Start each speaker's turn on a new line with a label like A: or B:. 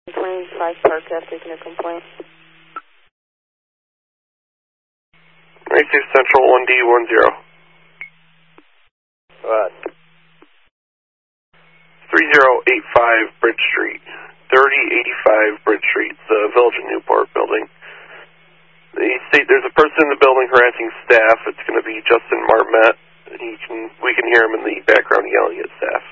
A: 25 Park Ave, taking a complaint.
B: 96 Central 1D10.
C: What?
B: 3085 Bridge Street. 3085 Bridge Street, the Village of Newport building. They state there's a person in the building harassing staff. It's going to be Justin Marmet. We can hear him in the background yelling at staff.